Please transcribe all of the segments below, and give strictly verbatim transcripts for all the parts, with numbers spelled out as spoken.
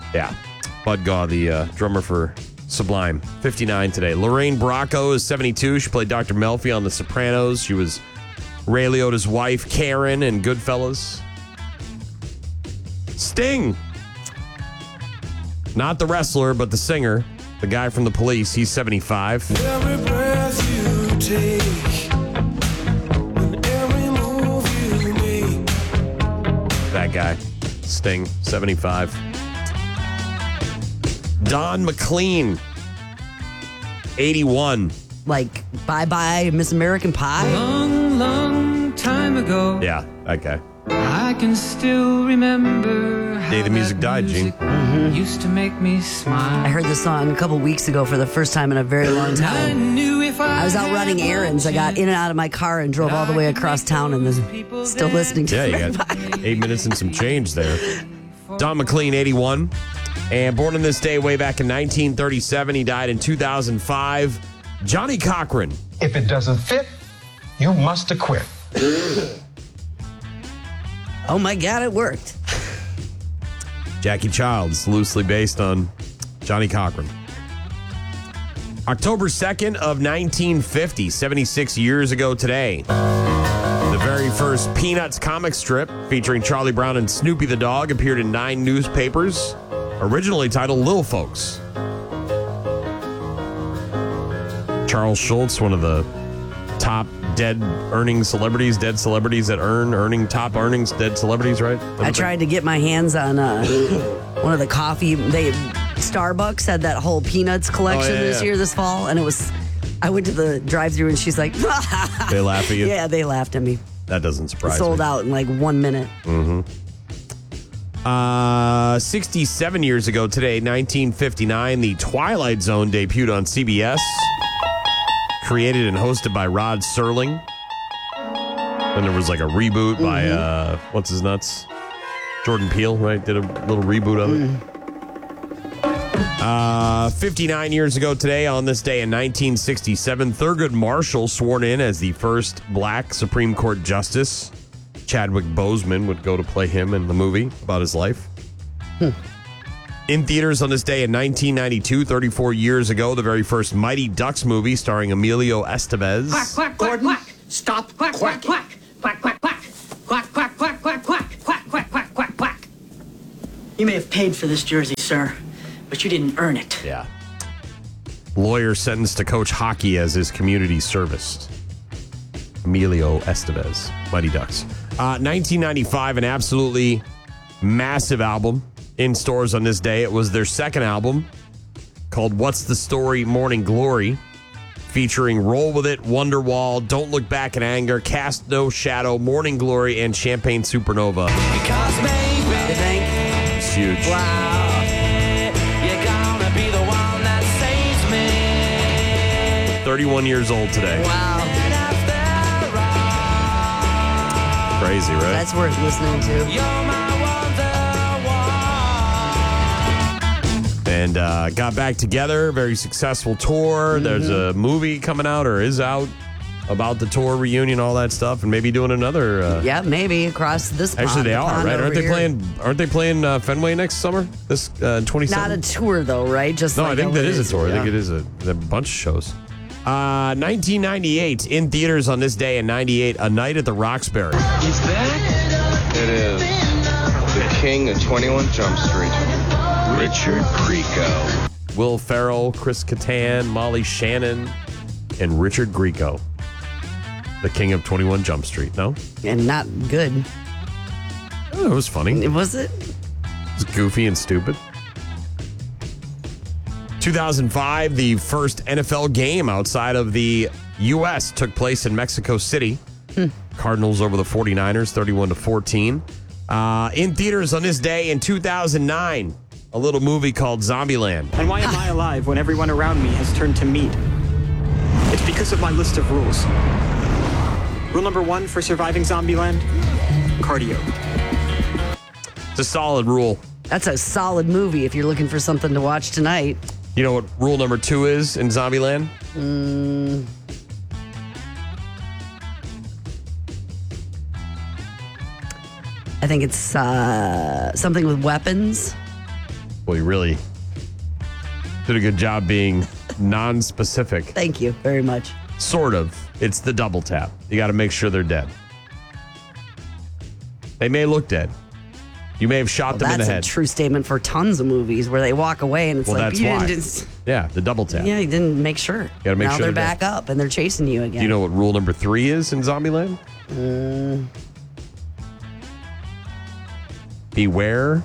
Yeah. Bud Gaw, the uh, drummer for Sublime, fifty-nine today. Lorraine Bracco is seventy-two. She played Doctor Melfi on The Sopranos. She was Ray Liotta's wife, Karen, in Goodfellas. Sting. Not the wrestler, but the singer. The guy from The Police. He's seventy-five. Every breath you take, and every move you make. That guy. Sting, seventy-five. Don McLean, eighty-one. Like, bye-bye, Miss American Pie? Long, long time ago. Yeah, that guy. I can still remember how Day the music that died, music Gene. Mm-hmm. used to make me smile. I heard this song a couple weeks ago for the first time in a very long I time. knew if I I was out had running one errands. I got chance, in and out of my car and drove all the way across town and then still listening to Yeah, it. you got eight minutes and some change there. Don McLean, eighty-one. And born on this day way back in nineteen thirty-seven. He died in two thousand five. Johnny Cochran. If it doesn't fit, you must acquit. Oh my God, it worked. Jackie Childs, loosely based on Johnny Cochran. October second of nineteen fifty, seventy-six years ago today. The very first Peanuts comic strip featuring Charlie Brown and Snoopy the dog appeared in nine newspapers, originally titled Little Folks. Charles Schultz, one of the top dead earning celebrities, dead celebrities that earn, earning top earnings, dead celebrities, right? I tried to get my hands on uh, one of the coffee. They Starbucks had that whole Peanuts collection Oh, yeah, this yeah. year, this fall, and it was. I went to the drive-through and she's like, They laugh at you? Yeah, they laughed at me. That doesn't surprise Sold me. out in like one minute. Uh, sixty-seven years ago today, nineteen fifty-nine, the Twilight Zone debuted on C B S. Created and hosted by Rod Serling. Then there was like a reboot mm-hmm. by, uh, what's his nuts? Jordan Peele, right? Did a little reboot of it. Mm. Uh, fifty-nine years ago today, on this day in nineteen sixty-seven, Thurgood Marshall sworn in as the first black Supreme Court justice. Chadwick Boseman would go to play him in the movie about his life. Hmm. In theaters on this day in nineteen ninety-two, thirty-four years ago, the very first Mighty Ducks movie starring Emilio Estevez. Quack, quack, quack, quack. Stop. Quack, quack, quack. Quack, quack, quack. Quack, quack, quack, quack, quack. Quack, quack, quack, quack, quack. You may have paid for this jersey, sir, but you didn't earn it. Yeah. Lawyer sentenced to coach hockey as his community service. Emilio Estevez, Mighty Ducks. Uh, nineteen ninety-five, an absolutely massive album in stores on this day. It was their second album called What's the Story? Morning Glory, featuring Roll With It, Wonderwall, Don't Look Back in Anger, Cast No Shadow, Morning Glory, and Champagne Supernova. Because baby, You think? It's huge. Wow. you're gonna be the one that saves me. thirty-one years old today. Wow. Crazy, right? That's worth listening to. You're my wonder. And uh, got back together. Very successful tour. Mm-hmm. There's a movie coming out or is out about the tour reunion, all that stuff, and maybe doing another. Uh, Yeah, maybe across this pond. Actually, they the are, pond right? over Aren't they here. playing? Aren't they playing uh, Fenway next summer? This uh, twenty-seven. Not a tour, though, right? Just No, like I think a that is a tour. I think yeah. it is a, a bunch of shows. Uh, nineteen ninety-eight in theaters on this day in ninety-eight. A Night at the Roxbury. He's back. It is the king of twenty-one Jump Street, Richard Grieco. Will Ferrell, Chris Kattan, Molly Shannon, and Richard Grieco. The king of twenty-one Jump Street. No, And not good. oh, it was funny. It Was it? was goofy and stupid. two thousand five, the first N F L game outside of the U S took place in Mexico City. Hmm. Cardinals over the forty-niners, thirty-one to fourteen. Uh, in theaters on this day in two thousand nine, a little movie called Zombieland. And why am I alive when everyone around me has turned to meat? It's because of my list of rules. Rule number one for surviving Zombieland, cardio. It's a solid rule. That's a solid movie if you're looking for something to watch tonight. You know what rule number two is in Zombieland? Mm. I think it's uh, something with weapons. Well, you really did a good job being non-specific. Thank you very much. Sort of. It's the double tap. You got to make sure they're dead. They may look dead. You may have shot Well, them in the head. That's a true statement for tons of movies where they walk away and it's well, like, that's you why. didn't just, Yeah, the double tap. yeah, you didn't make sure. Gotta make now sure they're they're back up and they're chasing you again. Do you know what rule number three is in Zombieland? Mm. Beware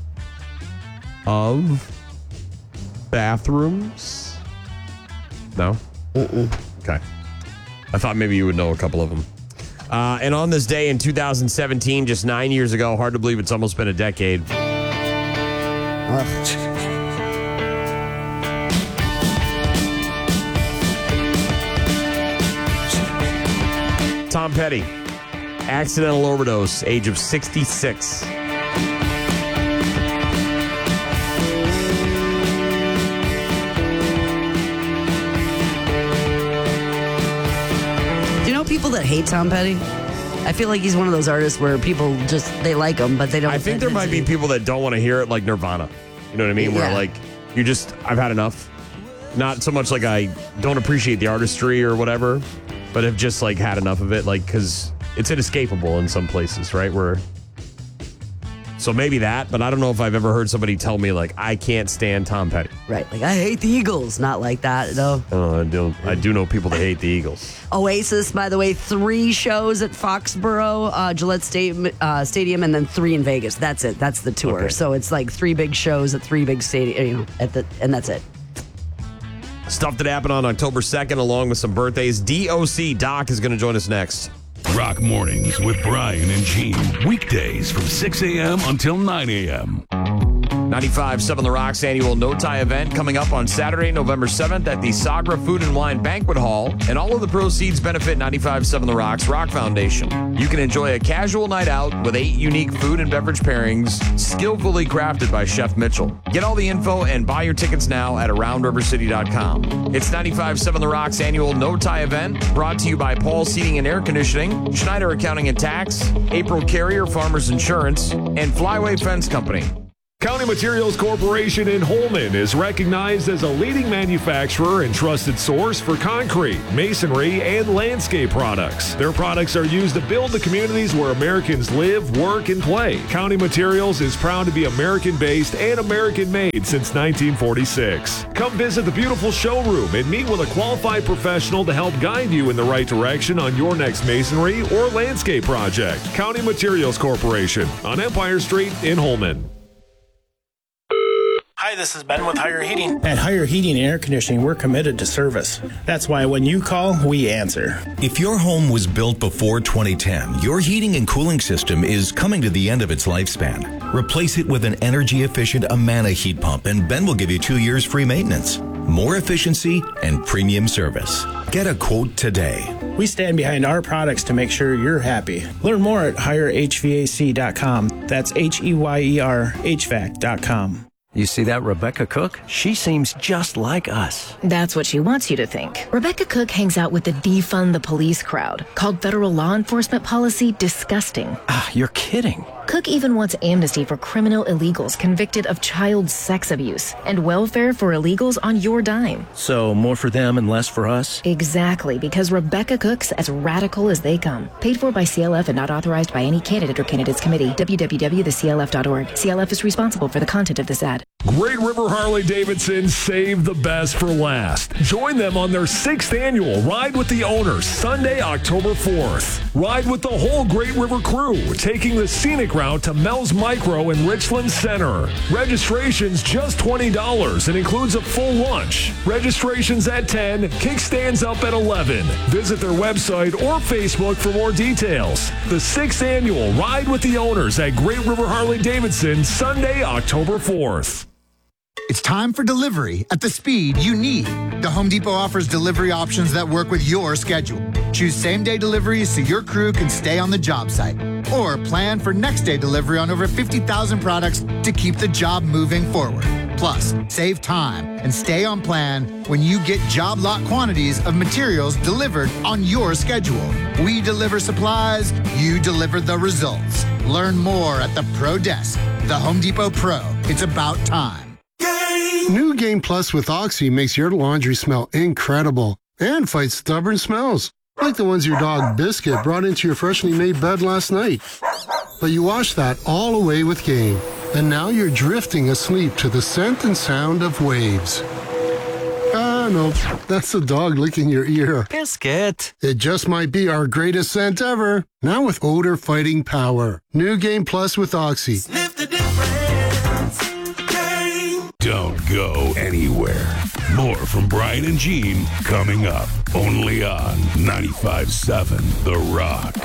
of bathrooms. No? Mm-mm. Okay. I thought maybe you would know a couple of them. Uh, and on this day in two thousand seventeen, just nine years ago, hard to believe it's almost been a decade. Ugh. Tom Petty, accidental overdose, age of sixty-six. Do you know people that hate Tom Petty? I feel like he's one of those artists where people just, they like him, but they don't. I think there might be people that don't want to hear it like Nirvana. You know what I mean? Where Yeah. like, you just, I've had enough. Not so much like I don't appreciate the artistry or whatever, but have just like had enough of it. Like, because it's inescapable in some places, right? Where, so maybe that, but I don't know if I've ever heard somebody tell me like, I can't stand Tom Petty. Right. Like, I hate the Eagles. Not like that, though. Oh, I do. I do know people that hate the Eagles. Oasis, by the way, three shows at Foxborough, uh, Gillette Stadium, uh, Stadium, and then three in Vegas. That's it. That's the tour. Okay. So it's like three big shows at three big stadium, you know, at the, and that's it. Stuff that happened on October second, along with some birthdays. D O C Doc is going to join us next. Rock Mornings with Brian and Gene. Weekdays from six a.m. until nine a.m. ninety-five point seven The Rock's annual No Tie event coming up on Saturday, November seventh at the Sagra Food and Wine Banquet Hall. And all of the proceeds benefit ninety-five point seven The Rock's Rock Foundation. You can enjoy a casual night out with eight unique food and beverage pairings skillfully crafted by Chef Mitchell. Get all the info and buy your tickets now at around river city dot com. It's ninety-five point seven The Rock's annual No Tie event, brought to you by Paul Seating and Air Conditioning, Schneider Accounting and Tax, April Carrier Farmers Insurance, and Flyway Fence Company. County Materials Corporation in Holmen is recognized as a leading manufacturer and trusted source for concrete, masonry, and landscape products. Their products are used to build the communities where Americans live, work, and play. County Materials is proud to be American-based and American-made since nineteen forty-six. Come visit the beautiful showroom and meet with a qualified professional to help guide you in the right direction on your next masonry or landscape project. County Materials Corporation on Empire Street in Holmen. Hi, this is Ben with Higher Heating. At Higher Heating and Air Conditioning, we're committed to service. That's why when you call, we answer. If your home was built before twenty ten, your heating and cooling system is coming to the end of its lifespan. Replace it with an energy-efficient Amana heat pump, and Ben will give you two years free maintenance, more efficiency, and premium service. Get a quote today. We stand behind our products to make sure you're happy. Learn more at higher H V A C dot com. That's H E Y E R H V A C dot com. You see that Rebecca Cook? She seems just like us. That's what she wants you to think. Rebecca Cook hangs out with the defund the police crowd, called federal law enforcement policy disgusting. Ah, you're kidding. Cook even wants amnesty for criminal illegals convicted of child sex abuse and welfare for illegals on your dime. So more for them and less for us? Exactly, because Rebecca Cook's as radical as they come. Paid for by C L F and not authorized by any candidate or candidates committee. w w w dot the c l f dot org. C L F is responsible for the content of this ad. Great River Harley-Davidson saved the best for last. Join them on their sixth annual Ride with the Owners, Sunday, October fourth. Ride with the whole Great River crew, taking the scenic route to Mel's Micro in Richland Center. Registration's just twenty dollars and includes a full lunch. Registration's at ten, kickstands up at eleven. Visit their website or Facebook for more details. The sixth annual Ride with the Owners at Great River Harley-Davidson, Sunday, October fourth. It's time for delivery at the speed you need. The Home Depot offers delivery options that work with your schedule. Choose same-day deliveries so your crew can stay on the job site. Or plan for next-day delivery on over fifty thousand products to keep the job moving forward. Plus, save time and stay on plan when you get job lot quantities of materials delivered on your schedule. We deliver supplies, you deliver the results. Learn more at the Pro Desk. The Home Depot Pro. It's about time. New Game Plus with Oxy makes your laundry smell incredible and fights stubborn smells, like the ones your dog Biscuit brought into your freshly made bed last night. But you wash that all away with Game, and now you're drifting asleep to the scent and sound of waves. Ah, no, that's the dog licking your ear. Biscuit. It just might be our greatest scent ever, now with odor-fighting power. New Game Plus with Oxy. Sniff the difference. Game. Don't go anywhere. More from Brian and Gene coming up only on ninety-five point seven The Rock.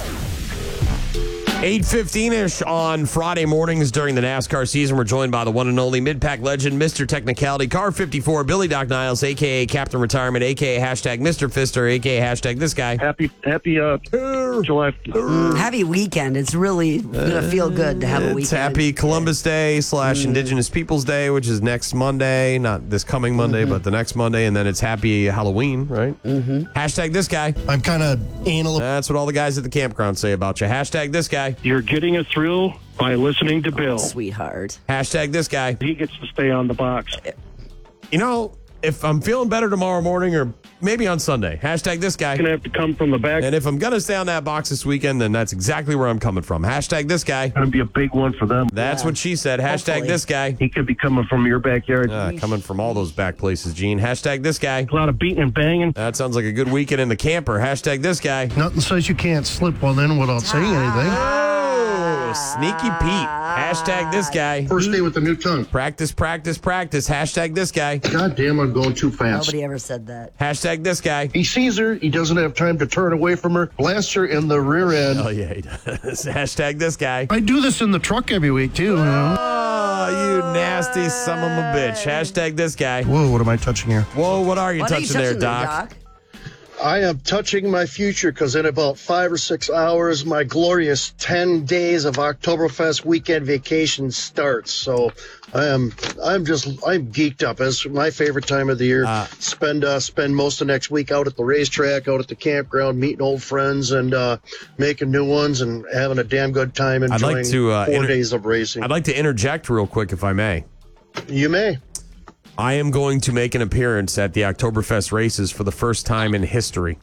eight fifteen-ish on Friday mornings during the NASCAR season. We're joined by the one and only mid-pack legend, Mister Technicality, Car fifty-four, Billy Doc Niles, a k a. Captain Retirement, a k a hashtag Mister Fister, a k a hashtag this guy. Happy, happy uh, July. Mm, happy weekend. It's really going to feel good to have a weekend. It's happy Columbus Day slash Mm. Indigenous Peoples Day, which is next Monday. Not this coming Monday, Mm-hmm. but the next Monday. And then it's happy Halloween, right? Mm-hmm. Hashtag this guy. I'm kind of anal. That's what all the guys at the campground say about you. Hashtag this guy. You're getting a thrill by listening to Bill. Sweetheart. Hashtag this guy. He gets to stay on the box. You know, if I'm feeling better tomorrow morning or maybe on Sunday, hashtag this guy. Going to have to come from the back. And if I'm going to stay on that box this weekend, then that's exactly where I'm coming from. Hashtag this guy. Going to be a big one for them. That's Yeah. what she said. Hashtag Hopefully. this guy. He could be coming from your backyard. Uh, coming from all those back places, Gene. Hashtag this guy. A lot of beating and banging. That sounds like a good weekend in the camper. Hashtag this guy. Nothing says you can't slip one in without saying anything. Oh, Sneaky Pete. Hashtag this guy. First day with the new tongue. Practice, practice, practice. Hashtag this guy. God damn, I'm going too fast. Nobody ever said that. Hashtag this guy. He sees her. He doesn't have time to turn away from her. Blasts her in the rear end. Oh, yeah, he does. Hashtag this guy. I do this in the truck every week, too. You know? Oh, you nasty son of a bitch. Hashtag this guy. Whoa, what am I touching here? Whoa, what are you What are touching you there, touching Doc? Doc? I am touching my future because in about five or six hours, my glorious ten days of Oktoberfest weekend vacation starts. So I am, I'm just, I'm geeked up. It's my favorite time of the year. Uh, spend, uh, spend most of next week out at the racetrack, out at the campground, meeting old friends and uh, making new ones and having a damn good time I'd enjoying like to, uh, four inter- days of racing. I'd like to interject real quick, if I may. You may. I am going to make an appearance at the Oktoberfest races for the first time in history.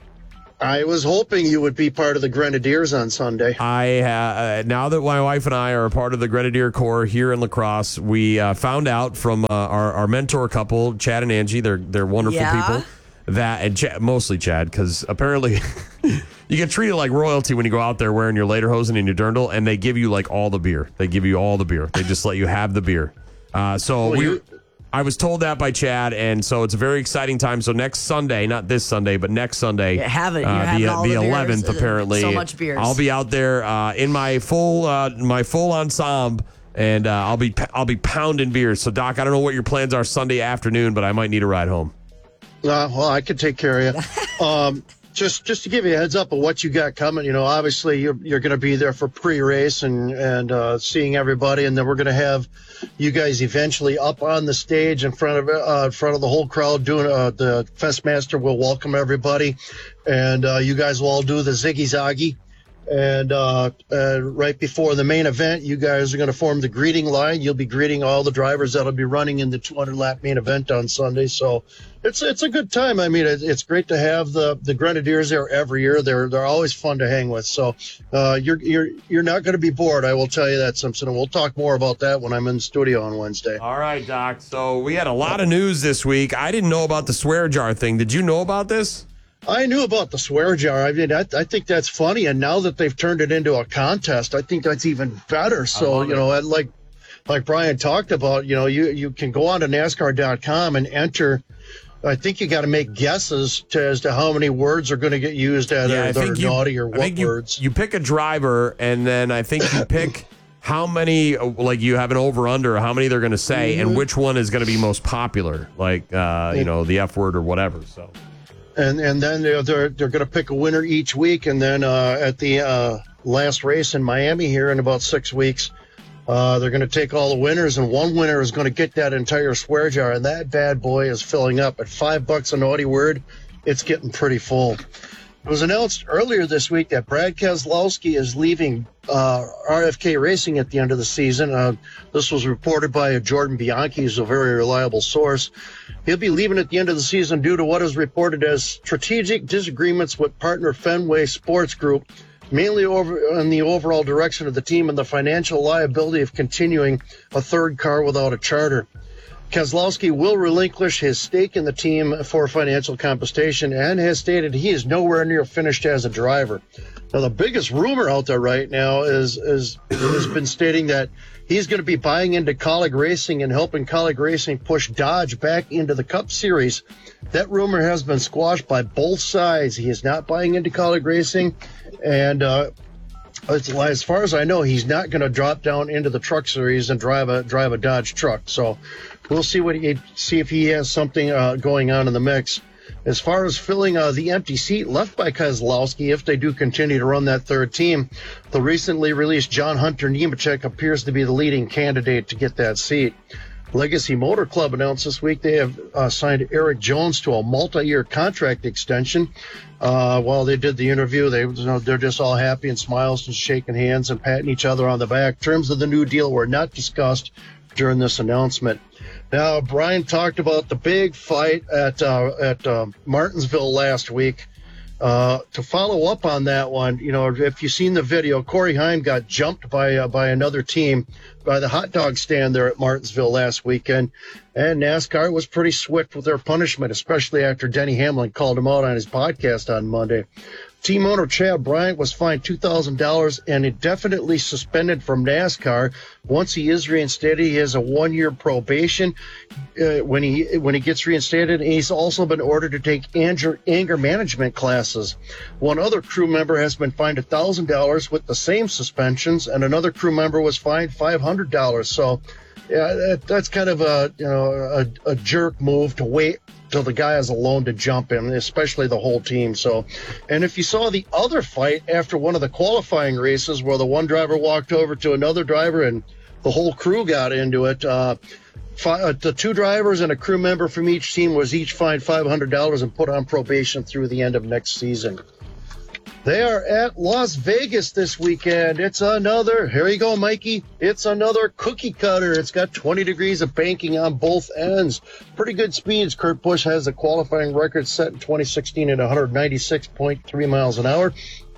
I was hoping you would be part of the Grenadiers on Sunday. I uh, now that my wife and I are a part of the Grenadier Corps here in La Crosse, we uh, found out from uh, our, our mentor couple, Chad and Angie. They're they're wonderful Yeah. people. That and Chad, mostly Chad, because apparently you get treated like royalty when you go out there wearing your lederhosen and your dirndl, and they give you like all the beer. They give you all the beer. They just let you have the beer. Uh, so Well, we. you- I was told that by Chad, and so it's a very exciting time. So next Sunday, not this Sunday, but next Sunday, Yeah, have it. You're uh, having the all the the beers. eleventh, Uh, apparently. so much beers. I'll be out there uh, in my full uh, my full ensemble, and uh, I'll be I'll be pounding beers. So Doc, I don't know what your plans are Sunday afternoon, but I might need a ride home. Uh, well, I could take care of you. Um, just just to give you a heads up of what you got coming, you know, obviously you're you're going to be there for pre-race and and uh, seeing everybody, and then we're going to have you guys eventually up on the stage in front of uh, in front of the whole crowd doing uh, the Festmaster will welcome everybody, and uh, you guys will all do the Ziggy Zaggy. And uh, uh, right before the main event, you guys are going to form the greeting line. You'll be greeting all the drivers that'll be running in the two hundred lap main event on Sunday. So it's it's a good time. I mean, it, it's great to have the, the Grenadiers there every year. They're they're always fun to hang with. So uh, you're you're you're not going to be bored. I will tell you that, Simpson. And we'll talk more about that when I'm in the studio on Wednesday. All right, Doc. So we had a lot of news this week. I didn't know about the swear jar thing. Did you know about this? I knew about the swear jar. I mean, I, I think that's funny. And now that they've turned it into a contest, I think that's even better. So, you know, and like like Brian talked about, you know, you, you can go on to NASCAR dot com and enter. I think you got to make guesses to, as to how many words are going to get used at Yeah, I that are think you- naughty or I what think you- words. You pick a driver, and then I think you pick how many, like you have an over-under, how many they're going to say, and Mhm. which one is going to be most popular, like, uh, you know, the F word or whatever. So. And and then they're they're, they're going to pick a winner each week, and then uh, at the uh, last race in Miami here in about six weeks, uh, they're going to take all the winners, and one winner is going to get that entire swear jar, and that bad boy is filling up at five bucks a naughty word. It's getting pretty full. It was announced earlier this week that Brad Keselowski is leaving uh, R F K Racing at the end of the season. Uh, this was reported by Jordan Bianchi, who's a very reliable source. He'll be leaving at the end of the season due to what is reported as strategic disagreements with partner Fenway Sports Group, mainly over on the overall direction of the team and the financial liability of continuing a third car without a charter. Keselowski will relinquish his stake in the team for financial compensation and has stated he is nowhere near finished as a driver. Now, the biggest rumor out there right now is, is has been stating that he's going to be buying into Colleague Racing and helping Colleague Racing push Dodge back into the Cup Series. That rumor has been squashed by both sides. He is not buying into Colleague Racing, and uh, as, as far as I know, he's not going to drop down into the Truck Series and drive a drive a Dodge truck. So we'll see what he see if he has something uh, going on in the mix. As far as filling uh, the empty seat left by Keselowski, if they do continue to run that third team, the recently released John Hunter Nemechek appears to be the leading candidate to get that seat. Legacy Motor Club announced this week they have uh, signed Eric Jones to a multi-year contract extension. Uh, while they did the interview, they, you know, they're just all happy and smiles and shaking hands and patting each other on the back. Terms of the new deal were not discussed during this announcement. Now, Brian talked about the big fight at uh, at uh, Martinsville last week. Uh, to follow up on that one, you know, if you've seen the video, Corey Heim got jumped by uh, by another team by the hot dog stand there at Martinsville last weekend, and NASCAR was pretty swift with their punishment, especially after Denny Hamlin called him out on his podcast on Monday. Team owner Chad Bryant was fined two thousand dollars and indefinitely suspended from NASCAR. Once he is reinstated, he has a one-year probation uh, when he when he gets reinstated. And he's also been ordered to take anger, anger management classes. One other crew member has been fined one thousand dollars with the same suspensions, and another crew member was fined five hundred dollars. So yeah, that, that's kind of a you know a, a jerk move to wait till the guy is alone to jump him, especially the whole team. So, and if you saw the other fight after one of the qualifying races where the one driver walked over to another driver and the whole crew got into it, uh, fi- the two drivers and a crew member from each team was each fined five hundred dollars and put on probation through the end of next season. They are at Las Vegas this weekend. It's another, here you go, Mikey. It's another cookie cutter. It's got twenty degrees of banking on both ends. Pretty good speeds. Kurt Busch has a qualifying record set in twenty sixteen at one ninety-six point three miles an hour.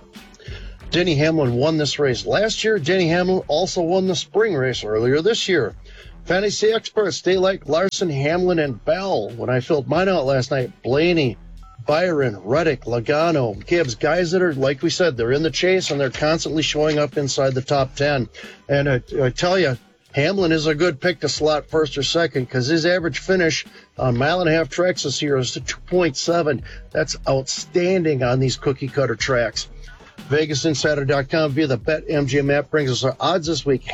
Denny Hamlin won this race last year. Denny Hamlin also won the spring race earlier this year. Fantasy experts, they like Larson, Hamlin, and Bell. When I filled mine out last night, Blaney, Byron, Reddick, Logano, Gibbs, guys that are, like we said, they're in the chase and they're constantly showing up inside the top ten. And I, I tell you, Hamlin is a good pick to slot first or second because his average finish on mile and a half tracks this year is to two point seven. That's outstanding on these cookie cutter tracks. Vegas Insider dot com via the BetMGM app brings us our odds this week.